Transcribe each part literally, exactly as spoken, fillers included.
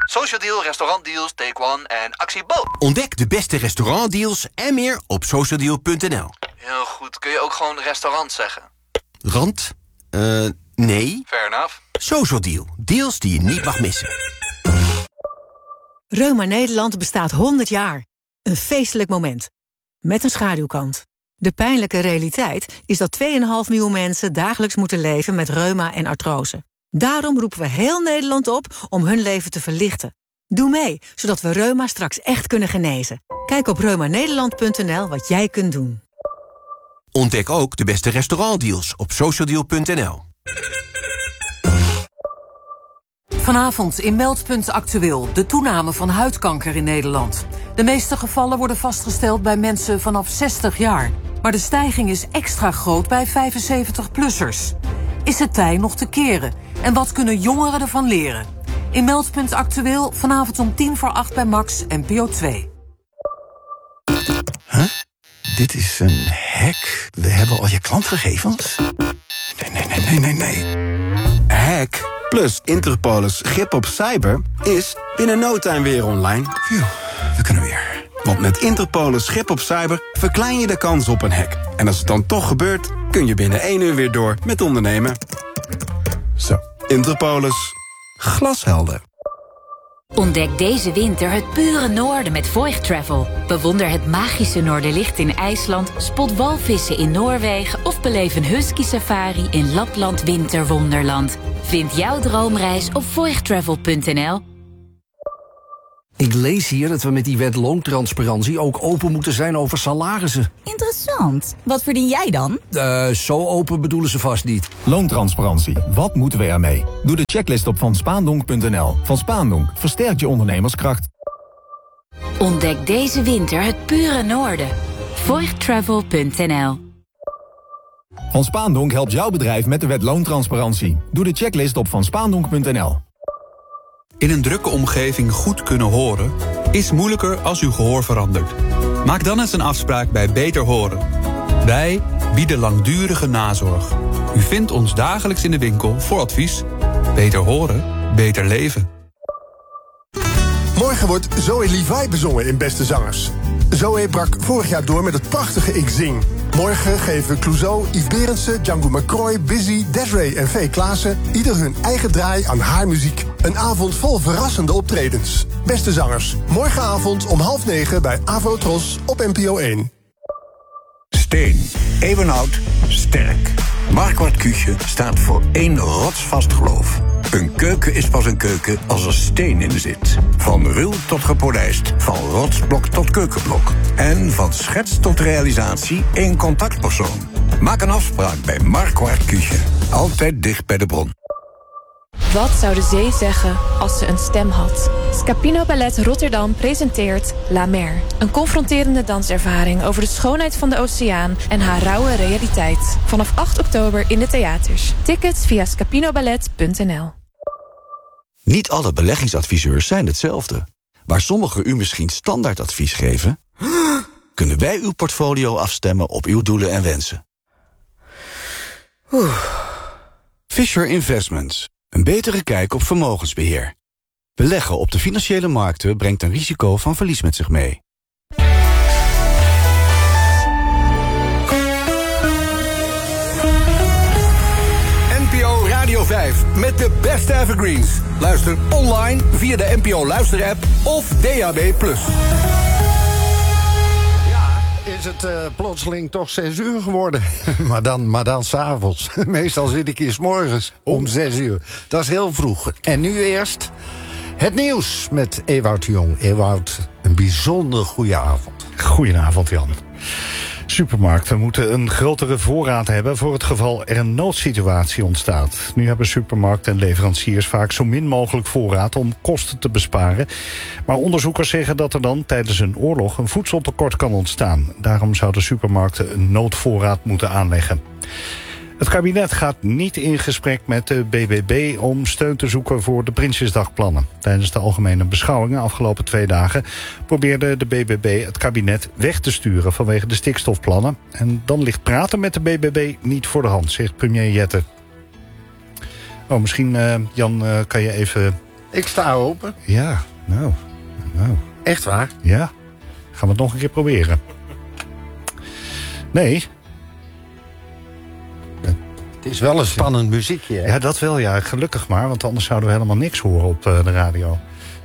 Social Deal, restaurantdeals, Take One en Actie Bo. Ontdek de beste restaurantdeals en meer op socialdeal punt n l. Heel goed, kun je ook gewoon restaurant zeggen? Rand? Eh, uh, nee. Fair enough. Social Deal, deals die je niet mag missen. Reuma Nederland bestaat honderd jaar. Een feestelijk moment. Met een schaduwkant. De pijnlijke realiteit is dat twee komma vijf miljoen mensen dagelijks moeten leven met reuma en artrose. Daarom roepen we heel Nederland op om hun leven te verlichten. Doe mee, zodat we reuma straks echt kunnen genezen. Kijk op reuma nederland punt n l wat jij kunt doen. Ontdek ook de beste restaurantdeals op socialdeal punt n l. Vanavond in Meldpunt Actueel de toename van huidkanker in Nederland. De meeste gevallen worden vastgesteld bij mensen vanaf zestig jaar. Maar de stijging is extra groot bij vijfenzeventig-plussers. Is het tij nog te keren? En wat kunnen jongeren ervan leren? In Meldpunt Actueel vanavond om tien voor acht bij Max N P O twee. Huh? Dit is een hack. We hebben al je klantgegevens? Nee, nee, nee, nee, nee, nee. Hack plus Interpolis grip op cyber is binnen no time weer online. Phew, we kunnen weer. Want met Interpolis grip op cyber verklein je de kans op een hack. En als het dan toch gebeurt, kun je binnen één uur weer door met ondernemen. Zo, Interpolis. Glashelder. Ontdek deze winter het pure noorden met Voigt Travel. Bewonder het magische Noorderlicht in IJsland, spot walvissen in Noorwegen of beleef een husky safari in Lapland Winterwonderland. Vind jouw droomreis op voigt travel punt n l. Ik lees hier dat we met die wet loontransparantie ook open moeten zijn over salarissen. Interessant. Wat verdien jij dan? Uh, zo open bedoelen ze vast niet. Loontransparantie. Wat moeten we ermee? Doe de checklist op van spaandonk punt n l. Van Spaandonk versterkt je ondernemerskracht. Ontdek deze winter het pure noorden. voigt travel punt n l. Van Spaandonk helpt jouw bedrijf met de wet loontransparantie. Doe de checklist op van spaandonk punt n l. In een drukke omgeving goed kunnen horen is moeilijker als uw gehoor verandert. Maak dan eens een afspraak bij Beter Horen. Wij bieden langdurige nazorg. U vindt ons dagelijks in de winkel voor advies. Beter horen, beter leven. Morgen wordt Zoe Levi bezongen in Beste Zangers. Zoe brak vorig jaar door met het prachtige Ik Zing. Morgen geven Clouseau, Yves Berendsen, Django McCroy, Busy, Desiree en V. Klaassen ieder hun eigen draai aan haar muziek. Een avond vol verrassende optredens. Beste Zangers, morgenavond om half negen bij Avo Tros op N P O één. Steen, eeuwenoud, sterk. Marquardt Küche staat voor één rotsvast geloof. Een keuken is pas een keuken als er steen in zit. Van ruw tot gepolijst, van rotsblok tot keukenblok. En van schets tot realisatie één contactpersoon. Maak een afspraak bij Marquardt Küche. Altijd dicht bij de bron. Wat zou de zee zeggen als ze een stem had? Scapino Ballet Rotterdam presenteert La Mer. Een confronterende danservaring over de schoonheid van de oceaan en haar rauwe realiteit. Vanaf acht oktober in de theaters. Tickets via scapinoballet punt n l. Niet alle beleggingsadviseurs zijn hetzelfde. Waar sommigen u misschien standaardadvies geven, kunnen wij uw portfolio afstemmen op uw doelen en wensen. Oeh. Fisher Investments. Een betere kijk op vermogensbeheer. Beleggen op de financiële markten brengt een risico van verlies met zich mee. N P O Radio vijf met de beste evergreens. Luister online via de N P O Luister-app of D A B plus. Is het uh, plotseling toch zes uur geworden. maar dan, maar dan 's avonds. Meestal zit ik hier 's morgens om zes uur. Dat is heel vroeg. En nu eerst het nieuws met Ewout de Jong. Ewout, een bijzonder goede avond. Goedenavond, Jan. Supermarkten moeten een grotere voorraad hebben voor het geval er een noodsituatie ontstaat. Nu hebben supermarkten en leveranciers vaak zo min mogelijk voorraad om kosten te besparen. Maar onderzoekers zeggen dat er dan tijdens een oorlog een voedseltekort kan ontstaan. Daarom zouden supermarkten een noodvoorraad moeten aanleggen. Het kabinet gaat niet in gesprek met de B B B om steun te zoeken voor de Prinsjesdagplannen. Tijdens de algemene beschouwingen afgelopen twee dagen probeerde de B B B het kabinet weg te sturen vanwege de stikstofplannen. En dan ligt praten met de B B B niet voor de hand, zegt premier Jette. Oh, misschien, uh, Jan, uh, kan je even Ik sta open. Ja, nou, nou. Echt waar? Ja. Gaan we het nog een keer proberen? Nee. Het is wel een spannend muziekje, hè? Ja, dat wel, ja. Gelukkig maar, want anders zouden we helemaal niks horen op uh, de radio.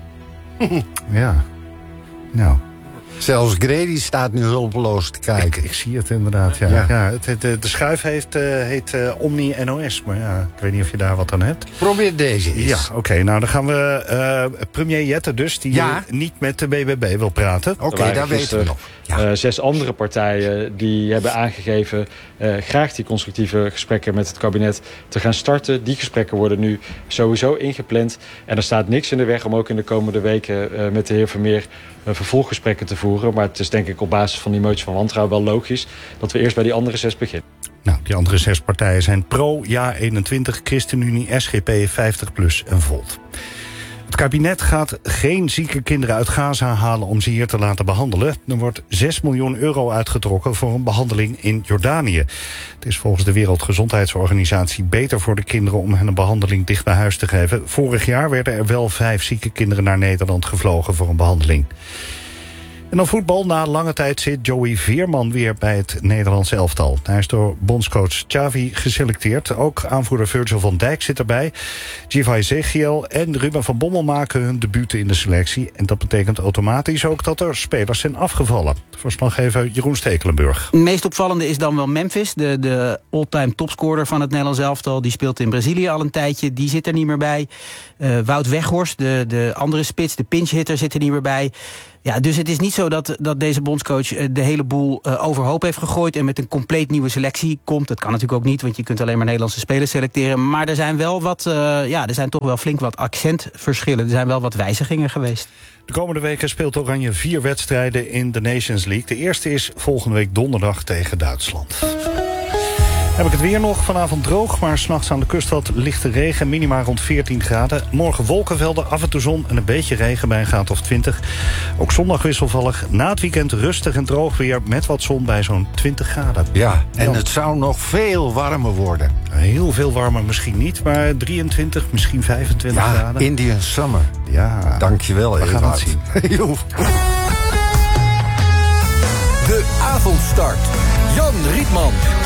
Ja. Nou. Zelfs Grady staat nu hulpeloos te kijken. Ik, ik zie het inderdaad, ja. ja. ja het, het, de schuif heeft, uh, heet uh, Omni N O S, maar ja, ik weet niet of je daar wat aan hebt. Probeer deze eens. Ja, oké. Okay, nou, dan gaan we... Uh, premier Jette dus, die ja. niet met de B B B wil praten. Oké, okay, daar weten we nog. Ja. Uh, zes andere partijen die hebben aangegeven uh, graag die constructieve gesprekken met het kabinet te gaan starten. Die gesprekken worden nu sowieso ingepland. En er staat niks in de weg om ook in de komende weken uh, met de heer Vermeer uh, vervolggesprekken te voeren. Maar het is denk ik op basis van die motie van wantrouwen wel logisch dat we eerst bij die andere zes beginnen. Nou, die andere zes partijen zijn Pro, Ja eenentwintig, ChristenUnie, S G P, vijftig plus en Volt. Het kabinet gaat geen zieke kinderen uit Gaza halen om ze hier te laten behandelen. Er wordt zes miljoen euro uitgetrokken voor een behandeling in Jordanië. Het is volgens de Wereldgezondheidsorganisatie beter voor de kinderen om hen een behandeling dicht bij huis te geven. Vorig jaar werden er wel vijf zieke kinderen naar Nederland gevlogen voor een behandeling. En dan voetbal. Na lange tijd zit Joey Veerman weer bij het Nederlands elftal. Hij is door bondscoach Xavi geselecteerd. Ook aanvoerder Virgil van Dijk zit erbij. Givay Ezechiel en Ruben van Bommel maken hun debuuten in de selectie. En dat betekent automatisch ook dat er spelers zijn afgevallen. Verslaggever Jeroen Stekelenburg. Het meest opvallende is dan wel Memphis. De, de all-time topscorer van het Nederlands elftal. Die speelt in Brazilië al een tijdje. Die zit er niet meer bij. Uh, Wout Weghorst, de, de andere spits, de pinch-hitter, zit er niet meer bij. Ja, dus het is niet zo dat, dat deze bondscoach de hele boel uh, overhoop heeft gegooid en met een compleet nieuwe selectie komt. Dat kan natuurlijk ook niet, want je kunt alleen maar Nederlandse spelers selecteren. Maar er zijn wel wat, uh, ja, er zijn toch wel flink wat accentverschillen. Er zijn wel wat wijzigingen geweest. De komende weken speelt Oranje vier wedstrijden in de Nations League. De eerste is volgende week donderdag tegen Duitsland. Heb ik het weer nog. Vanavond droog, maar 's nachts aan de kust wat lichte regen. Minima rond veertien graden. Morgen wolkenvelden, af en toe zon en een beetje regen bij een graad of twintig. Ook zondag wisselvallig. Na het weekend rustig en droog weer met wat zon bij zo'n twintig graden. Ja, en ja. Het zou nog veel warmer worden. Heel veel warmer misschien niet, maar drieëntwintig, misschien vijfentwintig ja, graden. Indian Summer. Ja, dankjewel. We gaan het zien. De avondstart. Jan Rietman.